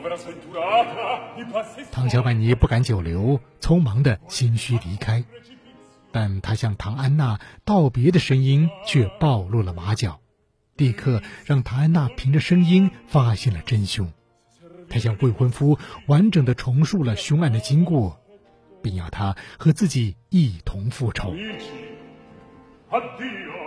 唐乔曼尼不敢久留，匆忙地心虚离开，但他向唐安娜道别的声音却暴露了马脚，立刻让唐安娜凭着声音发现了真凶。他向未婚夫完整地重述了凶案的经过，并要他和自己一同复仇。